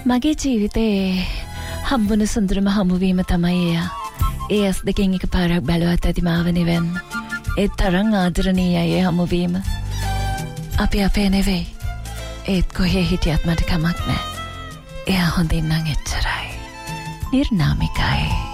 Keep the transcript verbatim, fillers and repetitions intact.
මගේ ජීවිතේ හම්බුන සුන්දරම හමුවීම තමයි එයා. ඒ ඇස් දෙකෙන් එක පාරක් බැලුවත් ඇති මාව නිවෙන්න. ඒ තරම් ආදරණීයයි ඒ හමුවීම. අපි අපේ නෙවෙයි. ඒත් කොහේ හිටියත් මට කමක් නෑ. එයා හොඳින් නම් එච්චරයි. නිර්නාමිකයි.